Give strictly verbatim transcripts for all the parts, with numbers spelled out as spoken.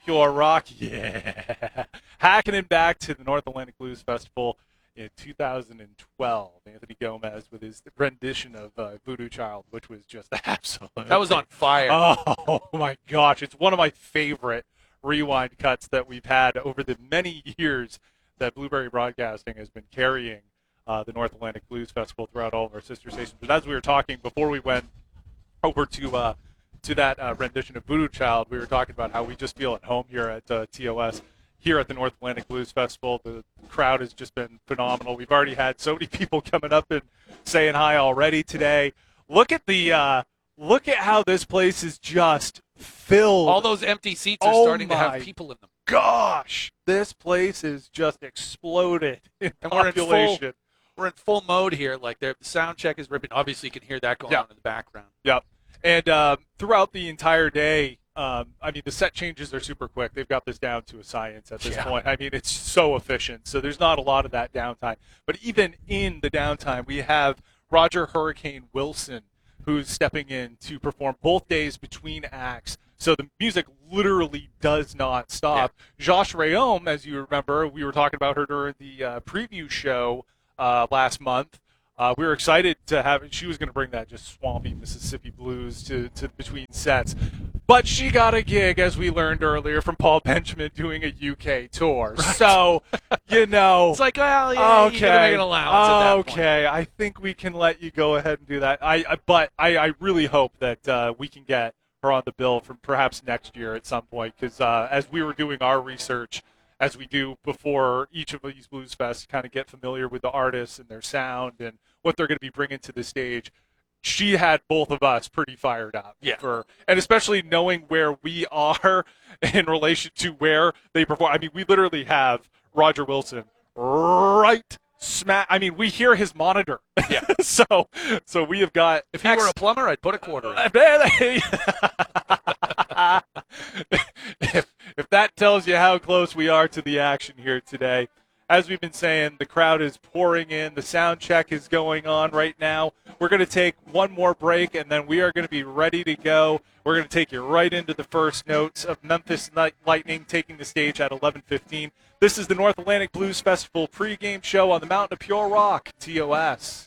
Pure Rock, yeah. Hacking back to the North Atlantic Blues Festival in two thousand twelve. Anthony Gomez with his rendition of uh, Voodoo Child, which was just absolute. That was on fire. Oh, my gosh. It's one of my favorite rewind cuts that we've had over the many years that Blueberry Broadcasting has been carrying uh, the North Atlantic Blues Festival throughout all of our sister stations. But as we were talking before we went over to uh, to that uh, rendition of Voodoo Child, we were talking about how we just feel at home here at uh, T O S. Here at the North Atlantic Blues Festival, the crowd has just been phenomenal. We've already had so many people coming up and saying hi already today. Look at the uh, look at how this place is just filled. All those empty seats are oh starting to have my people in them. Gosh, this place is just exploded in And we're in population. full, we're in full mode here. Like the sound check is ripping. Obviously, you can hear that going Yep. on in the background. Yep. And uh, throughout the entire day, um, I mean, the set changes are super quick. They've got this down to a science at this Yeah. point. I mean, it's so efficient. So there's not a lot of that downtime. But even in the downtime, we have Roger Hurricane Wilson, who's stepping in to perform both days between acts. So the music literally does not stop. Yeah. Josh Rayom, as you remember, we were talking about her during the uh, preview show uh, last month. Uh, we were excited to have it. She was going to bring that just swampy Mississippi blues to, to between sets. But she got a gig, as we learned earlier, from Paul Benjamin doing a U K tour. Right. So, you know. It's like, well, yeah, okay, you got to make an allowance at that Okay, point. I think we can let you go ahead and do that. I, I But I, I really hope that uh, we can get her on the bill for perhaps next year at some point. Because uh, as we were doing our research, as we do before each of these Blues Fests, kind of get familiar with the artists and their sound and what they're going to be bringing to the stage, she had both of us pretty fired up. Yeah. For, and especially knowing where we are in relation to where they perform. I mean, we literally have Roger Wilson right smack. I mean, we hear his monitor. Yeah. so, so we have got. If he were a plumber, I'd put a quarter in. if, if that tells you how close we are to the action here today. As we've been saying, the crowd is pouring in. The sound check is going on right now. We're going to take one more break, and then we are going to be ready to go. We're going to take you right into the first notes of Memphis Lightning taking the stage at eleven fifteen. This is the North Atlantic Blues Festival pregame show on the Mountain of Pure Rock, T O S.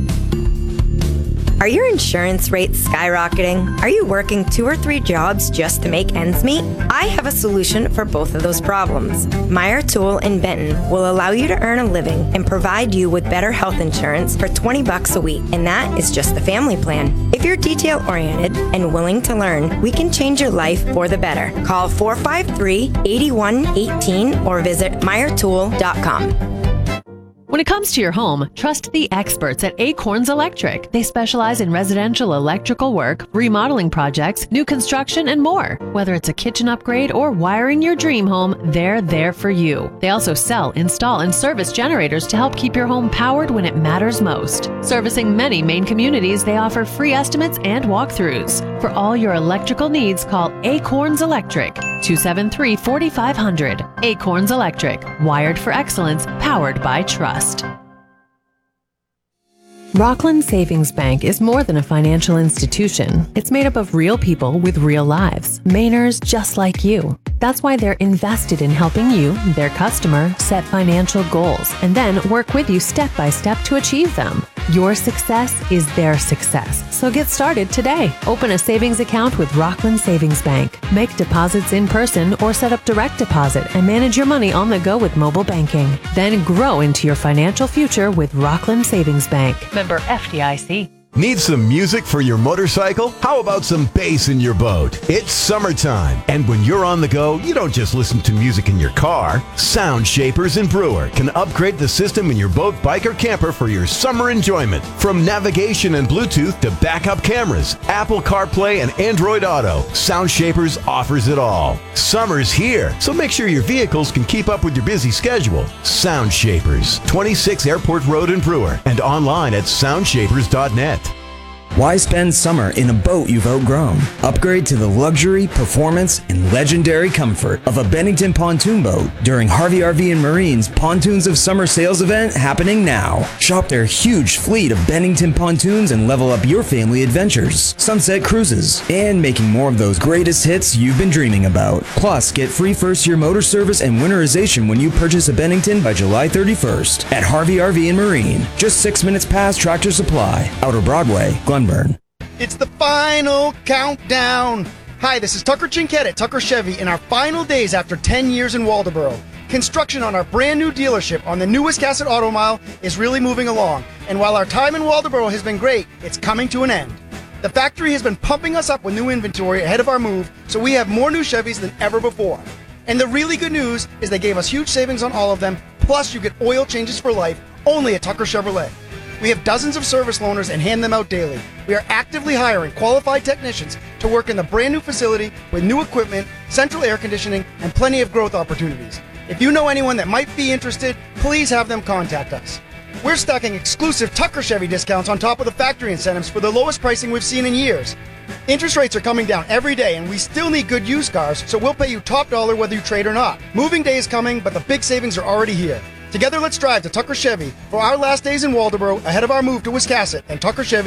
Are your insurance rates skyrocketing? Are you working two or three jobs just to make ends meet? I have a solution for both of those problems. Meyer Tool in Benton will allow you to earn a living and provide you with better health insurance for twenty bucks a week, and that is just the family plan. If you're detail-oriented and willing to learn, we can change your life for the better. Call four five three, eight one one eight or visit meyer tool dot com. When it comes to your home, trust the experts at Acorns Electric. They specialize in residential electrical work, remodeling projects, new construction, and more. Whether it's a kitchen upgrade or wiring your dream home, they're there for you. They also sell, install, and service generators to help keep your home powered when it matters most. Servicing many Maine communities, they offer free estimates and walkthroughs. For all your electrical needs, call Acorns Electric, two seven three, four five zero zero. Acorns Electric, wired for excellence, powered by trust. Rockland Savings Bank is more than a financial institution. It's made up of real people with real lives, Mainers just like you. That's why they're invested in helping you, their customer, set financial goals and then work with you step by step to achieve them. Your success is their success. So get started today. Open a savings account with Rockland Savings Bank. Make deposits in person or set up direct deposit and manage your money on the go with mobile banking. Then grow into your financial future with Rockland Savings Bank. Member F D I C. Need some music for your motorcycle? How about some bass in your boat? It's summertime, and when you're on the go, you don't just listen to music in your car. Sound Shapers and Brewer can upgrade the system in your boat, bike, or camper for your summer enjoyment. From navigation and Bluetooth to backup cameras, Apple CarPlay, and Android Auto, Sound Shapers offers it all. Summer's here, so make sure your vehicles can keep up with your busy schedule. Sound Shapers, twenty-six Airport Road in Brewer, and online at sound shapers dot net. Why spend summer in a boat you've outgrown? Upgrade to the luxury, performance, and legendary comfort of a Bennington pontoon boat during Harvey R V and Marine's Pontoons of Summer sales event happening now. Shop their huge fleet of Bennington pontoons and level up your family adventures, sunset cruises, and making more of those greatest hits you've been dreaming about. Plus, get free first-year motor service and winterization when you purchase a Bennington by July thirty-first at Harvey R V and Marine, just six minutes past Tractor Supply, Outer Broadway, Glenburn. It's the final countdown. Hi, this is Tucker Chinkett at Tucker Chevy in our final days after ten years in Waldoboro. Construction on our brand new dealership on the new Wiscasset Auto Mile is really moving along. And while our time in Waldoboro has been great, it's coming to an end. The factory has been pumping us up with new inventory ahead of our move, so we have more new Chevys than ever before. And the really good news is they gave us huge savings on all of them, plus you get oil changes for life only at Tucker Chevrolet. We have dozens of service loaners and hand them out daily. We are actively hiring qualified technicians to work in the brand new facility with new equipment, central air conditioning, and plenty of growth opportunities. If you know anyone that might be interested, please have them contact us. We're stacking exclusive Tucker Chevy discounts on top of the factory incentives for the lowest pricing we've seen in years. Interest rates are coming down every day, and we still need good used cars, so we'll pay you top dollar whether you trade or not. Moving day is coming, but the big savings are already here. Together, let's drive to Tucker Chevy for our last days in Waldoboro ahead of our move to Wiscasset and Tucker Chevy.